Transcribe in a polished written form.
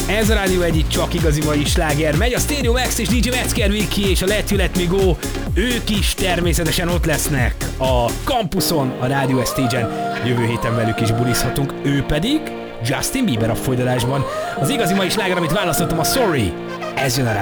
Ez a Rádió Egy, itt csak igazi mai sláger megy. A Stereo Max és DJ Metzger Viki és a Let You Let Me Go, ők is természetesen ott lesznek a kampuszon, a Rádió Stage-en. Jövő héten velük is bulizhatunk, ő pedig Justin Bieber a folytatásban. Az igazi mai sláger, amit választottam, a Sorry. Ez jön a